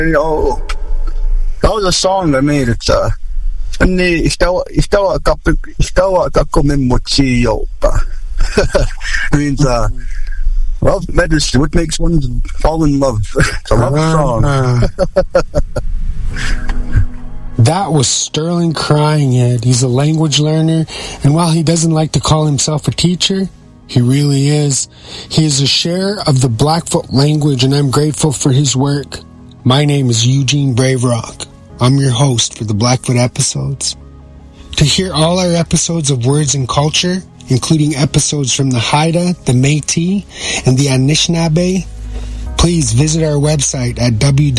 You know, that was a song I made. It's istawa kako memotio. Means love medicine. What makes one fall in love? It's a love song. That was Sterling Cryinghead. He's a language learner, and while he doesn't like to call himself a teacher, he really is. He is a sharer of the Blackfoot language, and I'm grateful for his work. My name is Eugene Braverock. I'm your host for the Blackfoot episodes. To hear all our episodes of Words and Culture, including episodes from the Haida, the Métis, and the Anishinaabe, please visit our website at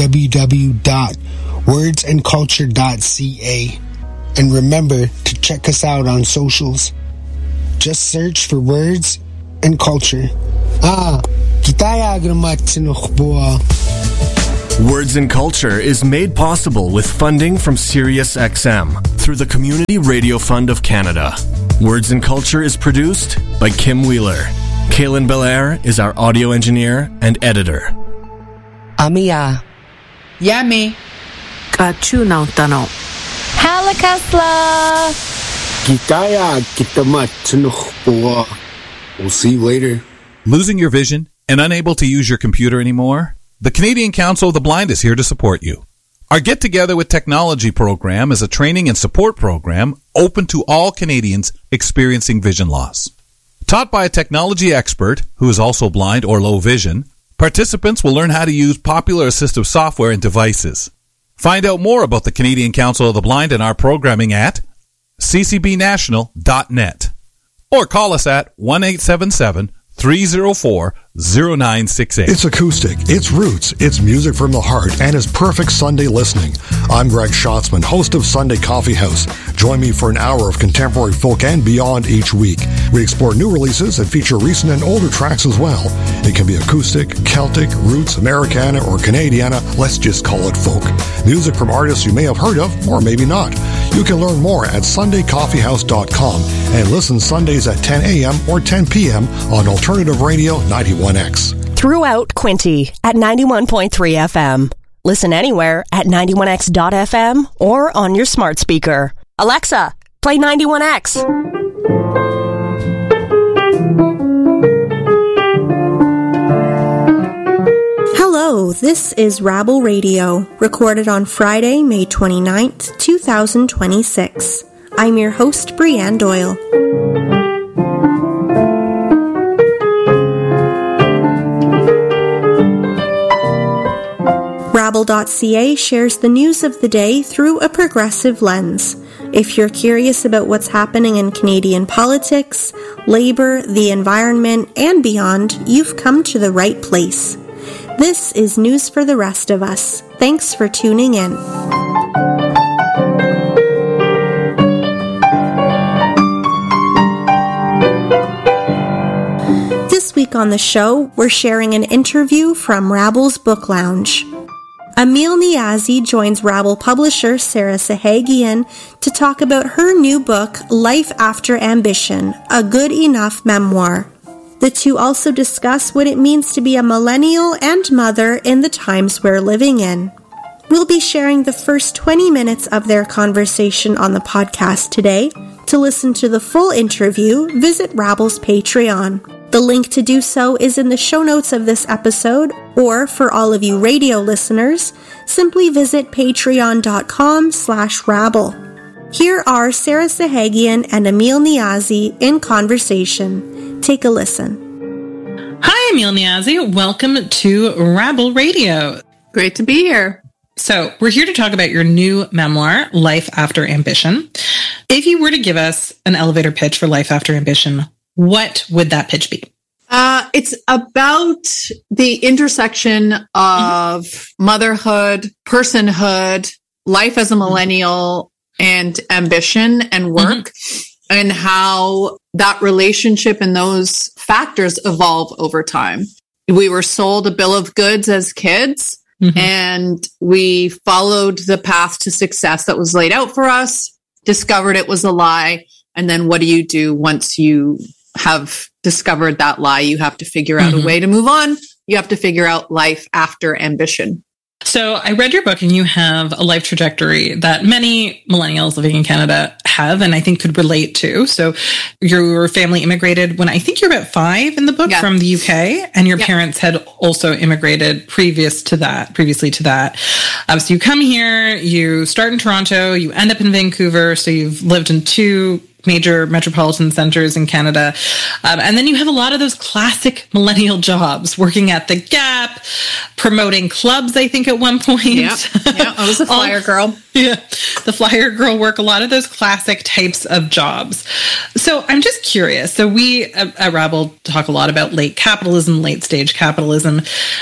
www.wordsandculture.ca. And remember to check us out on socials. Just search for Words and Culture. Words and Culture is made possible with funding from SiriusXM through the Community Radio Fund of Canada. Words and Culture is produced by Kim Wheeler. Kaylin Belair is our audio engineer and editor. Amiya. Yami. Kachunautano. Halakasla. Gitaya kitamatsunukhboa. We'll see you later. Losing your vision and unable to use your computer anymore? The Canadian Council of the Blind is here to support you. Our Get Together with Technology program is a training and support program open to all Canadians experiencing vision loss. Taught by a technology expert who is also blind or low vision, participants will learn how to use popular assistive software and devices. Find out more about the Canadian Council of the Blind and our programming at ccbnational.net or call us at 1-877-304-0968. It's acoustic, it's roots, it's music from the heart, and it's perfect Sunday listening. I'm Greg Schatzman, host of Sunday Coffee House. Join me for an hour of contemporary folk and beyond each week. We explore new releases and feature recent and older tracks as well. It can be acoustic, Celtic, roots, Americana, or Canadiana. Let's just call it folk. Music from artists you may have heard of, or maybe not. You can learn more at sundaycoffeehouse.com and listen Sundays at 10 a.m. or 10 p.m. on Alternative Radio 91X. Throughout Quinte at 91.3 FM. Listen anywhere at 91x.fm or on your smart speaker. Alexa, play 91X. Hello, this is Rabble Radio, recorded on Friday, May 29th, 2026. I'm your host, Brianne Doyle. Rabble.ca shares the news of the day through a progressive lens. If you're curious about what's happening in Canadian politics, labor, the environment, and beyond, you've come to the right place. This is news for the rest of us. Thanks for tuning in. This week on the show, we're sharing an interview from Rabble's Book Lounge. Emil Niazi joins Rabble publisher Sarah Sahagian to talk about her new book, Life After Ambition, a good enough memoir. The two also discuss what it means to be a millennial and mother in the times we're living in. We'll be sharing the first 20 minutes of their conversation on the podcast today. To listen to the full interview, visit Rabble's Patreon. The link to do so is in the show notes of this episode, or for all of you radio listeners, simply visit patreon.com/rabble. Here are Sarah Sahagian and Emil Niazi in conversation. Take a listen. Hi, Emil Niazi. Welcome to Rabble Radio. Great to be here. So we're here to talk about your new memoir, Life After Ambition. If you were to give us an elevator pitch for Life After Ambition, what would that pitch be? It's about the intersection of motherhood, personhood, life as a millennial, and ambition and work, and how that relationship and those factors evolve over time. We were sold a bill of goods as kids, and we followed the path to success that was laid out for us, discovered it was a lie, and then what do you do once you have discovered that lie? You have to figure out a way to move on. You have to figure out life after ambition. So I read your book, and you have a life trajectory that many millennials living in Canada have, and I think could relate to. So your family immigrated when I think you're about 5 in the book from the UK, and your parents had also immigrated previously to that. So you come here, you start in Toronto, you end up in Vancouver. So you've lived in 2 major metropolitan centers in Canada. And then you have a lot of those classic millennial jobs, working at the Gap, promoting clubs, I think, at one point. Yeah, I was a flyer girl. Yeah, the flyer girl work, a lot of those classic types of jobs. So I'm just curious. So we at Rabble talk a lot about late capitalism, late stage capitalism.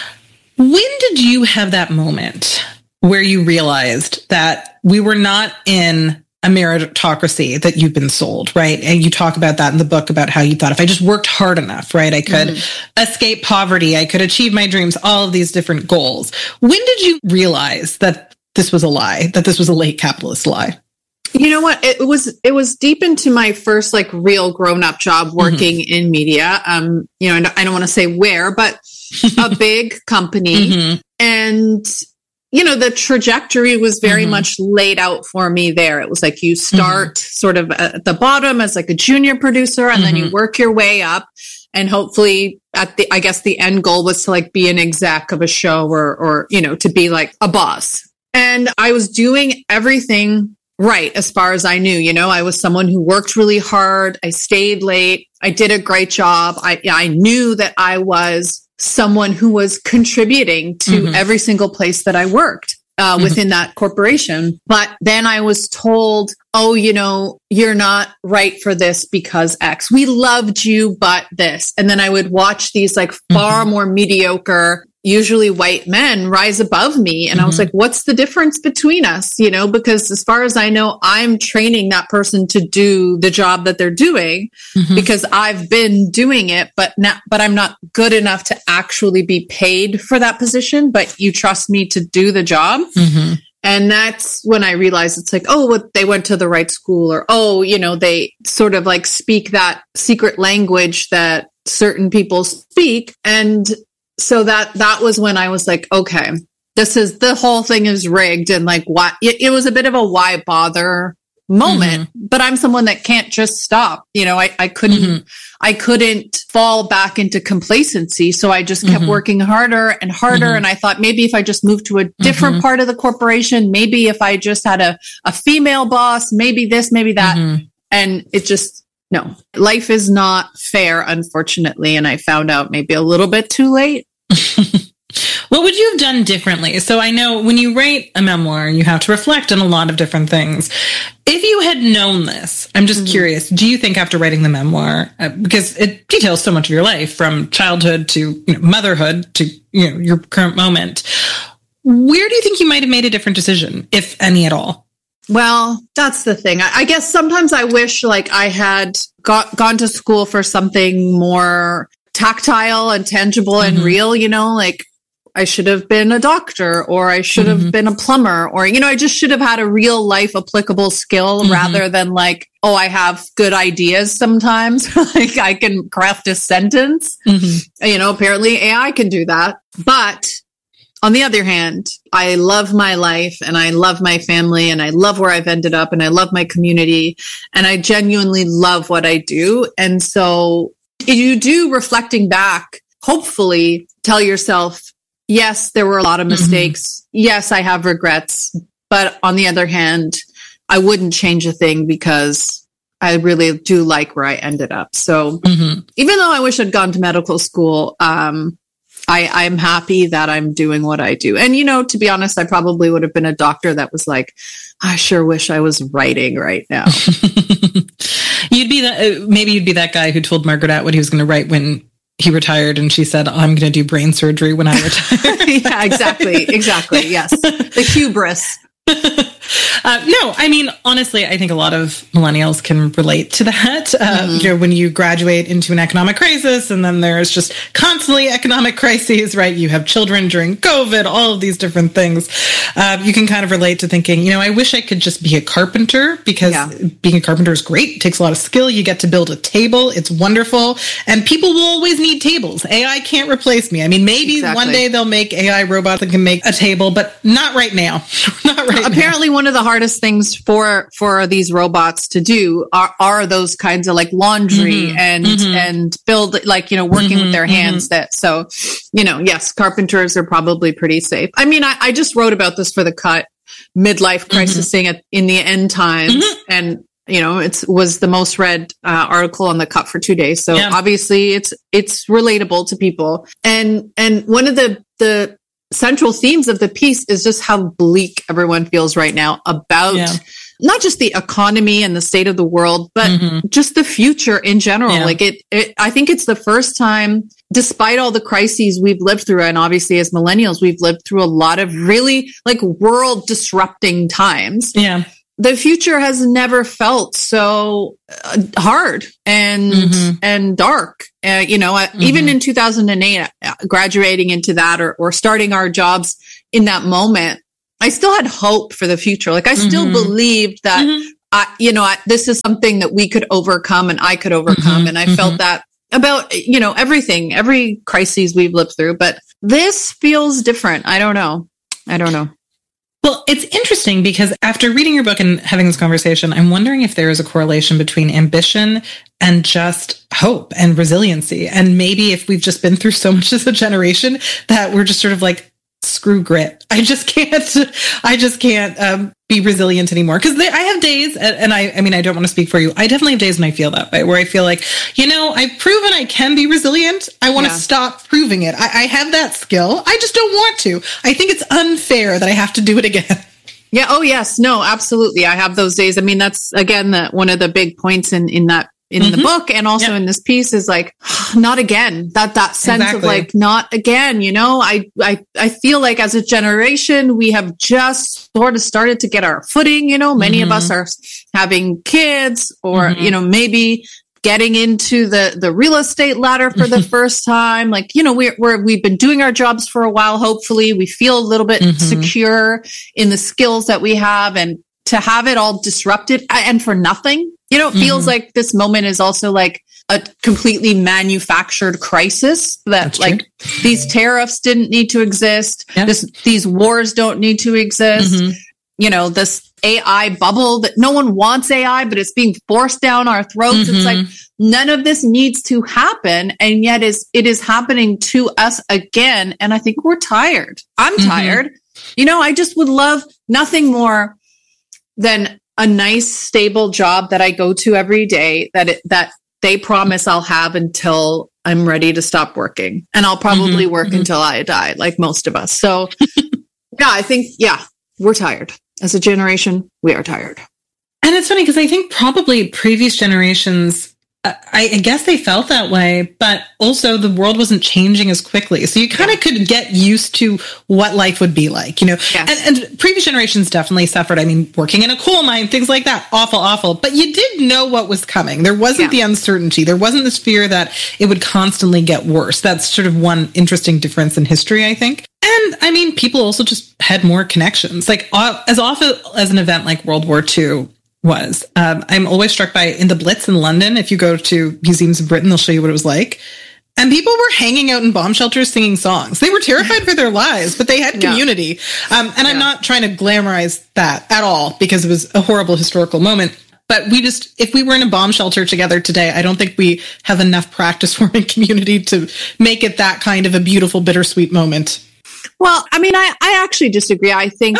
When did you have that moment where you realized that we were not in a meritocracy that you've been sold, right? And you talk about that in the book, about how you thought if I just worked hard enough, right, I could escape poverty, I could achieve my dreams, all of these different goals. When did you realize that this was a lie, that this was a late capitalist lie? You know what? It was deep into my first like real grown-up job working in media. You know, I don't want to say where, but a big company. And you know, the trajectory was very much laid out for me there. It was like you start sort of at the bottom as like a junior producer, and then you work your way up. And hopefully I guess the end goal was to like be an exec of a show or, you know, to be like a boss. And I was doing everything right as far as I knew. You know, I was someone who worked really hard. I stayed late. I did a great job. I knew that I was someone who was contributing to every single place that I worked within that corporation. But then I was told, oh, you know, you're not right for this because X. We loved you, but this. And then I would watch these like far more mediocre, usually white men rise above me. And I was like, what's the difference between us? You know, because as far as I know, I'm training that person to do the job that they're doing because I've been doing it, but I'm not good enough to actually be paid for that position, but you trust me to do the job. And that's when I realized it's like, oh, well, they went to the right school, or, oh, you know, they sort of like speak that secret language that certain people speak. And so that was when I was like, okay, the whole thing is rigged. And like, why? It was a bit of a why bother moment, but I'm someone that can't just stop. You know, I couldn't fall back into complacency. So I just kept working harder and harder. And I thought maybe if I just moved to a different part of the corporation, maybe if I just had a female boss, maybe this, maybe that. And it just, no, life is not fair, unfortunately. And I found out maybe a little bit too late. What would you have done differently? So I know when you write a memoir, you have to reflect on a lot of different things. If you had known this, I'm just curious, do you think after writing the memoir, because it details so much of your life from childhood to motherhood to your current moment, where do you think you might have made a different decision, if any at all? Well, that's the thing. I guess sometimes I wish like I had gone to school for something more tactile and tangible and real, you know, like I should have been a doctor, or I should have been a plumber, or, you know, I just should have had a real life applicable skill rather than like, oh, I have good ideas sometimes. Like I can craft a sentence, you know, apparently AI can do that. But on the other hand, I love my life and I love my family and I love where I've ended up and I love my community and I genuinely love what I do. And so you do, reflecting back, hopefully tell yourself, yes, there were a lot of mistakes. Yes, I have regrets. But on the other hand, I wouldn't change a thing because I really do like where I ended up. So even though I wish I'd gone to medical school, I'm happy that I'm doing what I do. And, you know, to be honest, I probably would have been a doctor that was like, I sure wish I was writing right now. You'd be that guy who told Margaret Atwood he was going to write when he retired, and she said, I'm going to do brain surgery when I retire. Yeah, exactly. Yes. The hubris. No, I mean, honestly, I think a lot of millennials can relate to that. When you graduate into an economic crisis and then there's just constantly economic crises, right? You have children during COVID, all of these different things. You can kind of relate to thinking, I wish I could just be a carpenter, because being a carpenter is great. It takes a lot of skill. You get to build a table. It's wonderful. And people will always need tables. AI can't replace me. I mean, maybe one day they'll make AI robots that can make a table, but not right now. Apparently, one of the hardest things for these robots to do are those kinds of like laundry and build, like, working with their hands. Yes, carpenters are probably pretty safe. I mean, I just wrote about this for The Cut, midlife crisising in the end times, and it was the most read article on The Cut for 2 days. So obviously, it's relatable to people. And one of the central themes of the piece is just how bleak everyone feels right now about not just the economy and the state of the world, but just the future in general. Like I think it's the first time, despite all the crises we've lived through, and obviously as millennials, we've lived through a lot of really like world disrupting times. Yeah. The future has never felt so hard and dark. Even in 2008, graduating into that or starting our jobs in that moment, I still had hope for the future. Like I still believed that, this is something that we could overcome and I could overcome. And I felt that about, everything, every crisis we've lived through. But this feels different. I don't know. Well, it's interesting because after reading your book and having this conversation, I'm wondering if there is a correlation between ambition and just hope and resiliency. And maybe if we've just been through so much as a generation that we're just sort of like, screw grit. I just can't be resilient anymore. Because I have days, and I mean, I don't want to speak for you. I definitely have days when I feel that way, where I feel like, I've proven I can be resilient. I want to stop proving it. I have that skill. I just don't want to. I think it's unfair that I have to do it again. Yeah. Oh, yes. No, absolutely. I have those days. I mean, that's, again, one of the big points in the book and also in this piece is like, not again, that sense of like, not again, I feel like as a generation, we have just sort of started to get our footing, many of us are having kids or, maybe getting into the real estate ladder for the first time. Like, we've been doing our jobs for a while. Hopefully we feel a little bit secure in the skills that we have, and to have it all disrupted and for nothing. It feels like this moment is also like a completely manufactured crisis that these tariffs didn't need to exist. Yeah. These wars don't need to exist. This AI bubble that no one wants AI, but it's being forced down our throats. It's like none of this needs to happen. And yet it is happening to us again. And I think we're tired. I'm tired. I just would love nothing more than a nice, stable job that I go to every day that they promise I'll have until I'm ready to stop working. And I'll probably work until I die, like most of us. So I think, we're tired. As a generation, we are tired. And it's funny because I think probably previous generations, I guess they felt that way, but also the world wasn't changing as quickly. So you kind of could get used to what life would be like, Yes. And previous generations definitely suffered. I mean, working in a coal mine, things like that. Awful. But you did know what was coming. There wasn't the uncertainty. There wasn't this fear that it would constantly get worse. That's sort of one interesting difference in history, I think. And I mean, people also just had more connections. Like as often as an event like World War II was. I'm always struck by in the Blitz in London. If you go to museums in Britain, they'll show you what it was like. And people were hanging out in bomb shelters singing songs. They were terrified for their lives, but they had community. And I'm not trying to glamorize that at all because it was a horrible historical moment. But if we were in a bomb shelter together today, I don't think we have enough practice forming community to make it that kind of a beautiful, bittersweet moment. Well, I mean, I actually disagree. I think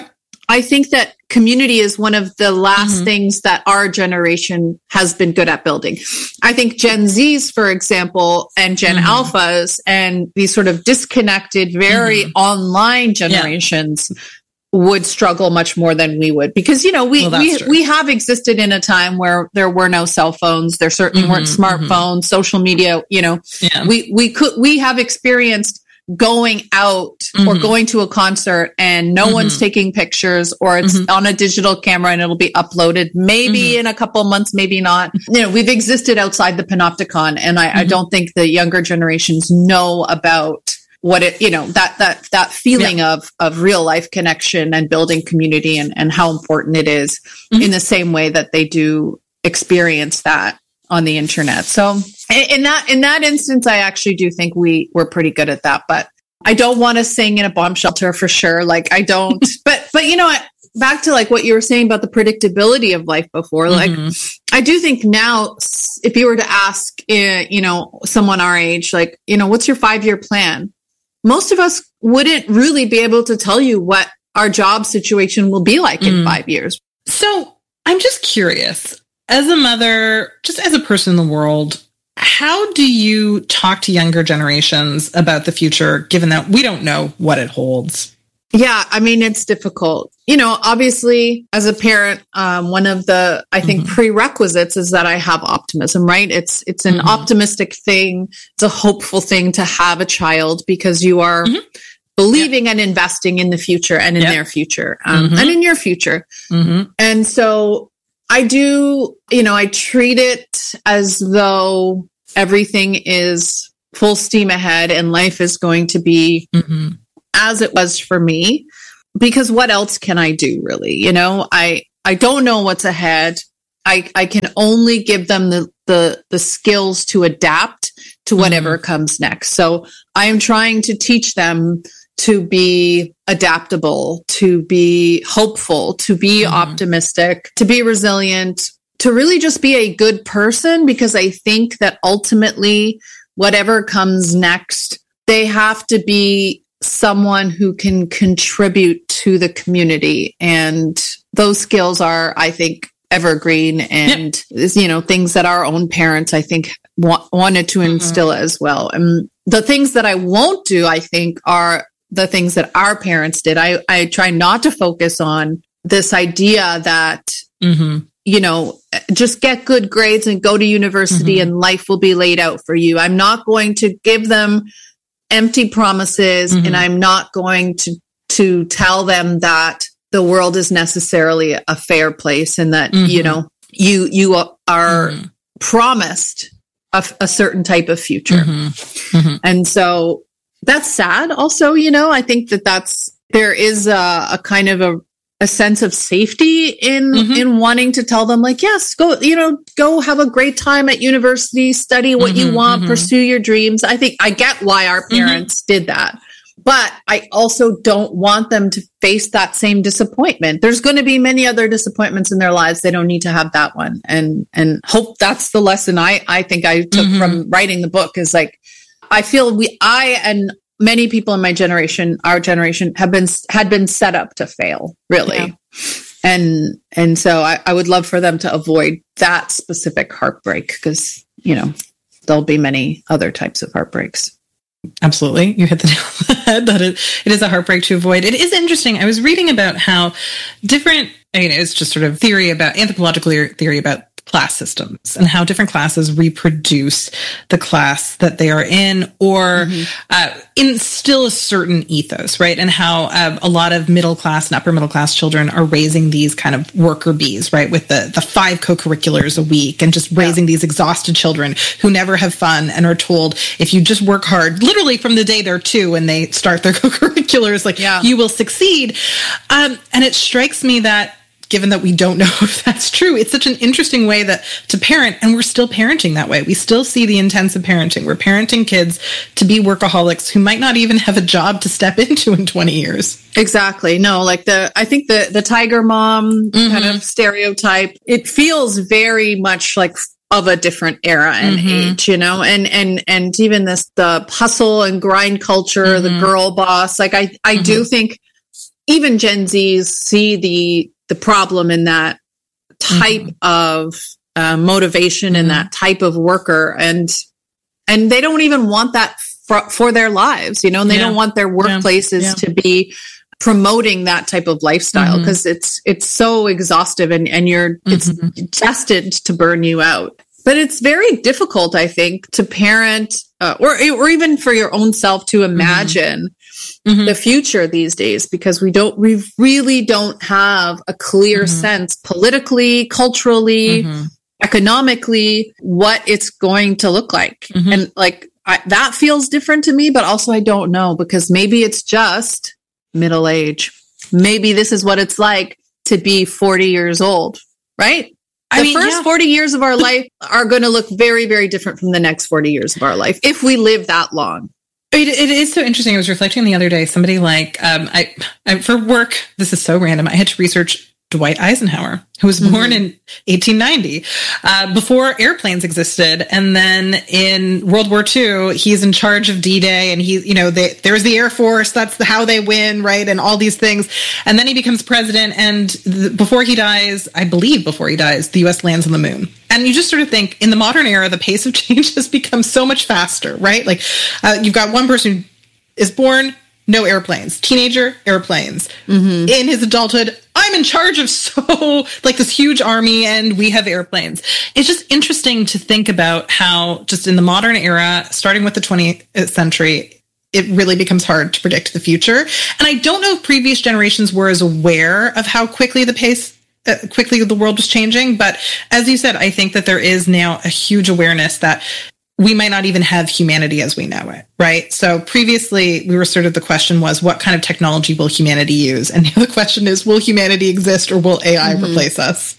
that community is one of the last things that our generation has been good at building. I think Gen Zs, for example, and Gen Alphas and these sort of disconnected, very online generations would struggle much more than we would because, we have existed in a time where there were no cell phones. There certainly weren't smartphones, social media, we have experienced going out or going to a concert and no one's taking pictures, or it's on a digital camera and it'll be uploaded maybe in a couple of months, maybe not. You know, we've existed outside the panopticon, and I don't think the younger generations know about what it, you know, that feeling of real life connection and building community, and how important it is in the same way that they do experience that on the internet. So in that instance, I actually do think we're pretty good at that, but I don't want to sing in a bomb shelter for sure. Like I don't, but you know what, back to like what you were saying about the predictability of life before, like I do think now, if you were to ask, you know, someone our age, like, you know, what's your 5-year plan? Most of us wouldn't really be able to tell you what our job situation will be like in 5 years. So I'm just curious, as a mother, just as a person in the world, how do you talk to younger generations about the future, given that we don't know what it holds? Yeah, I mean, it's difficult. You know, obviously, as a parent, one of the, I think, prerequisites is that I have optimism, right? It's an optimistic thing. It's a hopeful thing to have a child, because you are believing and investing in the future and in their future, and in your future. And so I do, you know, I treat it as though everything is full steam ahead and life is going to be as it was for me, because what else can I do, really? You know, I don't know what's ahead. I can only give them the skills to adapt to whatever comes next. So I am trying to teach them to be adaptable, to be hopeful, to be optimistic, to be resilient, to really just be a good person, because I think that ultimately, whatever comes next, they have to be someone who can contribute to the community. And those skills are, I think, evergreen, and, you know, things that our own parents, I think, wanted to instill as well. And the things that I won't do, I think, are the things that our parents did. I try not to focus on this idea that, you know, just get good grades and go to university and life will be laid out for you. I'm not going to give them empty promises, and I'm not going to tell them that the world is necessarily a fair place, and that, you know, you are promised a certain type of future. And so that's sad also, you know. I think that there is a kind of a sense of safety in wanting to tell them, like, yes, go have a great time at university, study what you want, pursue your dreams. I think I get why our parents did that, but I also don't want them to face that same disappointment. There's going to be many other disappointments in their lives. They don't need to have that one. And hope that's the lesson I think I took from writing the book, is like, I feel I and many people in my generation, our generation, had been set up to fail, really. And so I would love for them to avoid that specific heartbreak, because, you know, there'll be many other types of heartbreaks. Absolutely. You hit the nail on the head that it is a heartbreak to avoid. It is interesting. I was reading about how different, it's just sort of anthropological theory about class systems, and how different classes reproduce the class that they are in, or instill a certain ethos, right? And how a lot of middle class and upper middle class children are raising these kind of worker bees, right? With the 5 co-curriculars a week, and just raising these exhausted children who never have fun, and are told, if you just work hard, literally from the day they're 2 and they start their co-curriculars, like, you will succeed. And it strikes me that, given that we don't know if that's true, it's such an interesting way to parent, and we're still parenting that way. We still see the intensive parenting. We're parenting kids to be workaholics who might not even have a job to step into in 20 years. Exactly. No, like I think the tiger mom kind of stereotype, it feels very much like of a different era and age, you know, and even the hustle and grind culture, the girl boss, like I do think even Gen Zs see the problem in that type of motivation and that type of worker, and they don't even want that for their lives, you know, and they don't want their workplaces to be promoting that type of lifestyle, because it's so exhaustive, and it's destined to burn you out. But it's very difficult, I think, to parent or even for your own self to imagine the future these days, because we really don't have a clear sense politically, culturally, economically, what it's going to look like. And like, that feels different to me, but also I don't know, because maybe it's just middle age. Maybe this is what it's like to be 40 years old, right? The first 40 years of our life are going to look very, very different from the next 40 years of our life if we live that long. It is so interesting. I was reflecting the other day, somebody like, I for work, this is so random, I had to research Dwight Eisenhower, who was born in 1890, before airplanes existed. And then in World War II, he's in charge of D-Day, and there's the Air Force, that's how they win, right? And all these things. And then he becomes president, and before he dies, the U.S. lands on the moon. And you just sort of think, in the modern era, the pace of change has become so much faster, right? Like, you've got one person who is born, no airplanes. Teenager, airplanes. In his adulthood, I'm in charge of this huge army, and we have airplanes. It's just interesting to think about how just in the modern era, starting with the 20th century, it really becomes hard to predict the future. And I don't know if previous generations were as aware of how quickly the world was changing. But as you said, I think that there is now a huge awareness that we might not even have humanity as we know it, right? So previously, the question was, what kind of technology will humanity use? And the question is, will humanity exist, or will AI replace us?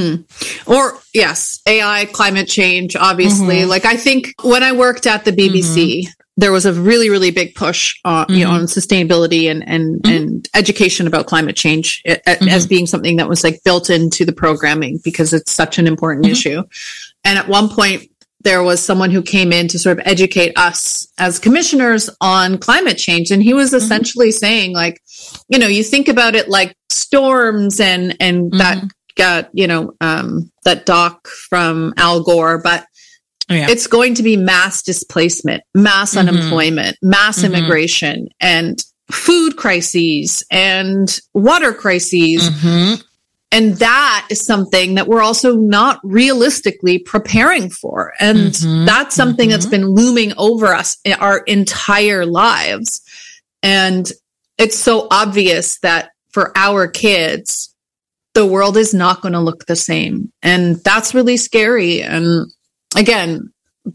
Or yes, AI, climate change, obviously. Like, I think when I worked at the BBC, there was a really, really big push on sustainability and education about climate change as being something that was like built into the programming, because it's such an important issue. And at one point, there was someone who came in to sort of educate us as commissioners on climate change. And he was essentially saying, like, you think about it like storms and that got, that doc from Al Gore, but it's going to be mass displacement, mass unemployment, mass immigration, and food crises and water crises. And that is something that we're also not realistically preparing for. And that's something that's been looming over us our entire lives. And it's so obvious that for our kids, the world is not going to look the same. And that's really scary. And again,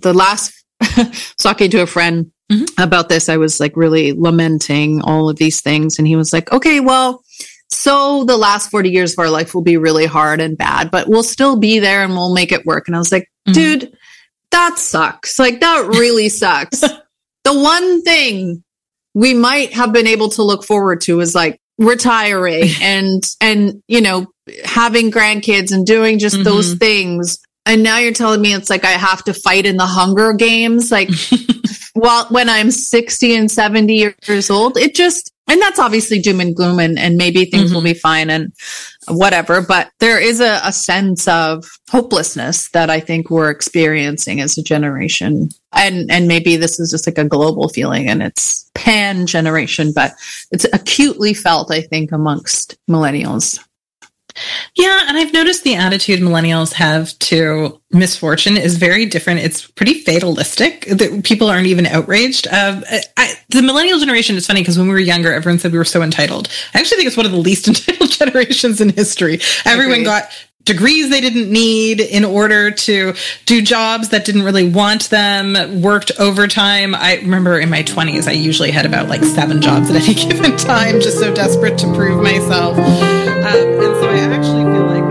talking to a friend about this, I was like really lamenting all of these things. And he was like, okay, well, so the last 40 years of our life will be really hard and bad, but we'll still be there and we'll make it work. And I was like, dude, that sucks. Like, that really sucks. The one thing we might have been able to look forward to is like retiring and having grandkids and doing just those things. And now you're telling me it's like I have to fight in the Hunger Games, like when I'm 60 and 70 years old. And that's obviously doom and gloom, and maybe things will be fine and whatever. But there is a sense of hopelessness that I think we're experiencing as a generation. And maybe this is just like a global feeling, and it's pan generation, but it's acutely felt, I think, amongst millennials. Yeah, and I've noticed the attitude millennials have to misfortune is very different. It's pretty fatalistic. People aren't even outraged. The millennial generation is funny because when we were younger, everyone said we were so entitled. I actually think it's one of the least entitled generations in history. Everyone got degrees they didn't need in order to do jobs that didn't really want them, worked overtime. I remember in my 20s, I usually had about like 7 jobs at any given time, just so desperate to prove myself. And so I actually feel like...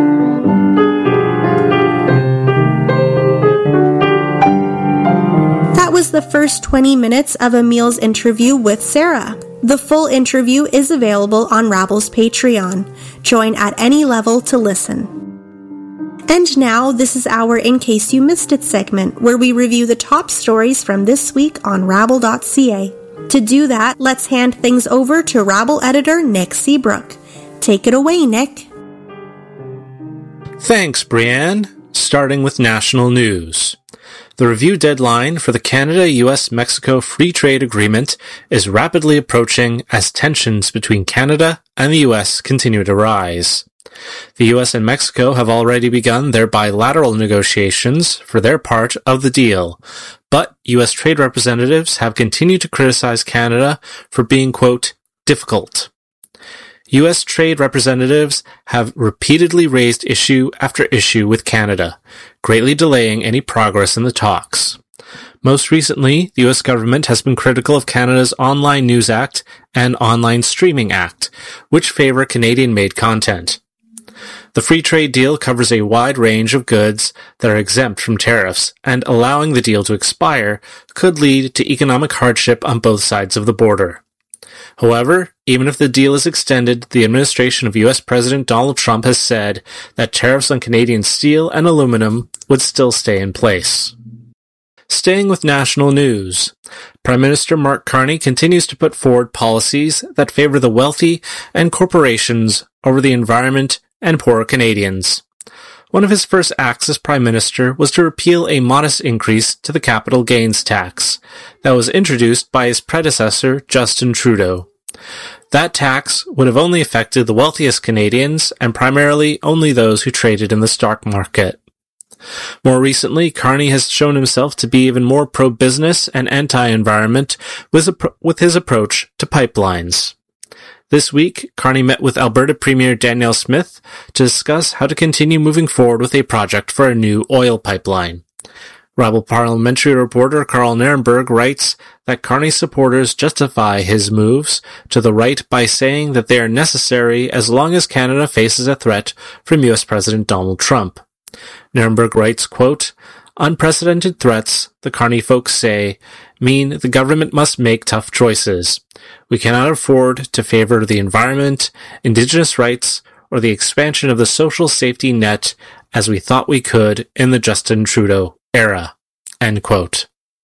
That was the first 20 minutes of Emil's interview with Sarah. The full interview is available on Rabble's Patreon. Join at any level to listen. And now, this is our In Case You Missed It segment, where we review the top stories from this week on Rabble.ca. To do that, let's hand things over to Rabble editor Nick Seabrook. Take it away, Nick. Thanks, Brianne. Starting with national news. The review deadline for the Canada-US-Mexico Free Trade Agreement is rapidly approaching as tensions between Canada and the US continue to rise. The US and Mexico have already begun their bilateral negotiations for their part of the deal, But U.S. trade representatives have continued to criticize Canada for being, quote, difficult. U.S. trade representatives have repeatedly raised issue after issue with Canada, greatly delaying any progress in the talks. Most recently, the U.S. government has been critical of Canada's Online News Act and Online Streaming Act, which favor Canadian-made content. The free trade deal covers a wide range of goods that are exempt from tariffs, and allowing the deal to expire could lead to economic hardship on both sides of the border. However, even if the deal is extended, the administration of U.S. President Donald Trump has said that tariffs on Canadian steel and aluminum would still stay in place. Staying with national news, Prime Minister Mark Carney continues to put forward policies that favor the wealthy and corporations over the environment and poorer Canadians. One of his first acts as Prime Minister was to repeal a modest increase to the capital gains tax that was introduced by his predecessor, Justin Trudeau. That tax would have only affected the wealthiest Canadians and primarily only those who traded in the stock market. More recently, Carney has shown himself to be even more pro-business and anti-environment with his approach to pipelines. This week, Carney met with Alberta Premier Danielle Smith to discuss how to continue moving forward with a project for a new oil pipeline. Rebel parliamentary reporter Carl Nirenberg writes that Carney's supporters justify his moves to the right by saying that they are necessary as long as Canada faces a threat from U.S. President Donald Trump. Nirenberg writes, quote, unprecedented threats, the Carney folks say, mean the government must make tough choices. We cannot afford to favor the environment, Indigenous rights, or the expansion of the social safety net as we thought we could in the Justin Trudeau era. End quote.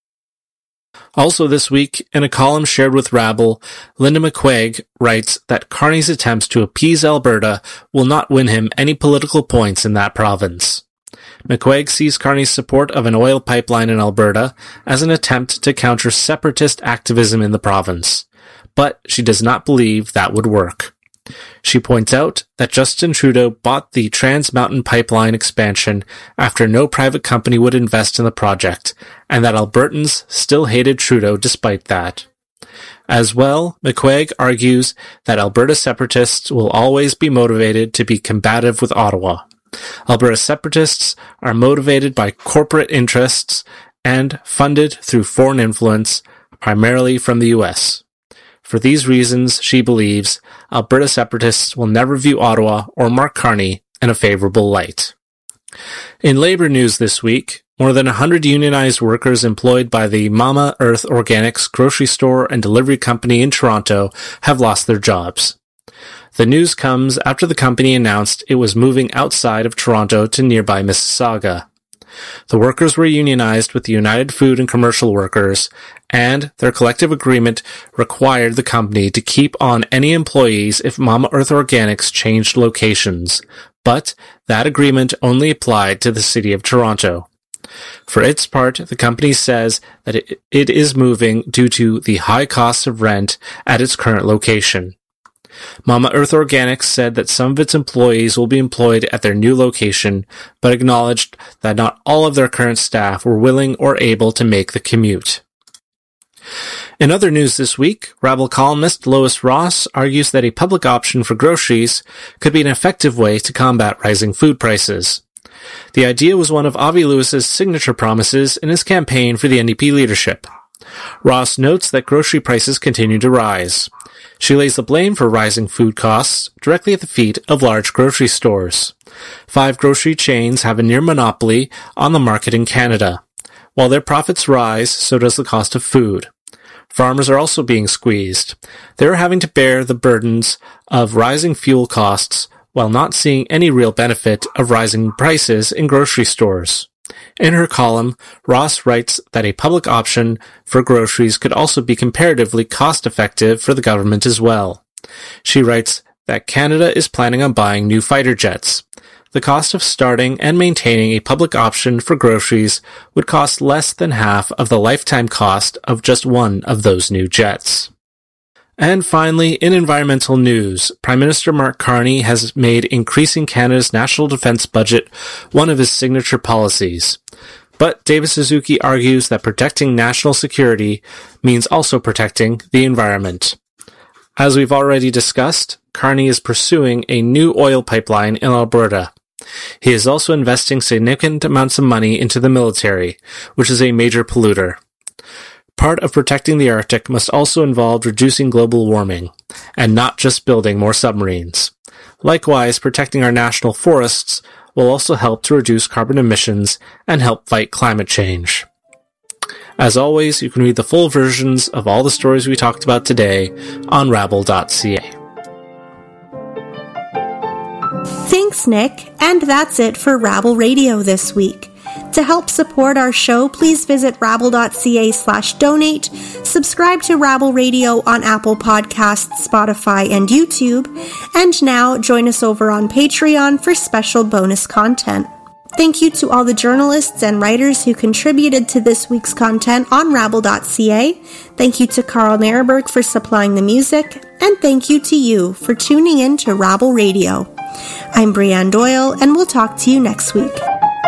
Also this week, in a column shared with Rabble, Linda McQuaig writes that Carney's attempts to appease Alberta will not win him any political points in that province. McQuaig sees Carney's support of an oil pipeline in Alberta as an attempt to counter separatist activism in the province, but she does not believe that would work. She points out that Justin Trudeau bought the Trans Mountain Pipeline expansion after no private company would invest in the project, and that Albertans still hated Trudeau despite that. As well, McQuaig argues that Alberta separatists will always be motivated to be combative with Ottawa. Alberta separatists are motivated by corporate interests and funded through foreign influence, primarily from the U.S. For these reasons, she believes, Alberta separatists will never view Ottawa or Mark Carney in a favorable light. In labor news this week, more than 100 unionized workers employed by the Mama Earth Organics grocery store and delivery company in Toronto have lost their jobs. The news comes after the company announced it was moving outside of Toronto to nearby Mississauga. The workers were unionized with the United Food and Commercial Workers, and their collective agreement required the company to keep on any employees if Mama Earth Organics changed locations, but that agreement only applied to the city of Toronto. For its part, the company says that it is moving due to the high cost of rent at its current location. Mama Earth Organics said that some of its employees will be employed at their new location, but acknowledged that not all of their current staff were willing or able to make the commute. In other news this week, Rabble columnist Lois Ross argues that a public option for groceries could be an effective way to combat rising food prices. The idea was one of Avi Lewis's signature promises in his campaign for the NDP leadership. Ross notes that grocery prices continue to rise. She lays the blame for rising food costs directly at the feet of large grocery stores. 5 grocery chains have a near monopoly on the market in Canada. While their profits rise, so does the cost of food. Farmers are also being squeezed. They are having to bear the burdens of rising fuel costs while not seeing any real benefit of rising prices in grocery stores. In her column, Ross writes that a public option for groceries could also be comparatively cost-effective for the government as well. She writes that Canada is planning on buying new fighter jets. The cost of starting and maintaining a public option for groceries would cost less than half of the lifetime cost of just one of those new jets. And finally, in environmental news, Prime Minister Mark Carney has made increasing Canada's national defence budget one of his signature policies. But David Suzuki argues that protecting national security means also protecting the environment. As we've already discussed, Carney is pursuing a new oil pipeline in Alberta. He is also investing significant amounts of money into the military, which is a major polluter. Part of protecting the Arctic must also involve reducing global warming, and not just building more submarines. Likewise, protecting our national forests will also help to reduce carbon emissions and help fight climate change. As always, you can read the full versions of all the stories we talked about today on rabble.ca. Thanks, Nick. And that's it for Rabble Radio this week. To help support our show, please visit rabble.ca/donate, subscribe to Rabble Radio on Apple Podcasts, Spotify, and YouTube, and now join us over on Patreon for special bonus content. Thank you to all the journalists and writers who contributed to this week's content on rabble.ca. Thank you to Carl Nairberg for supplying the music, and thank you to you for tuning in to Rabble Radio. I'm Brianne Doyle, and we'll talk to you next week.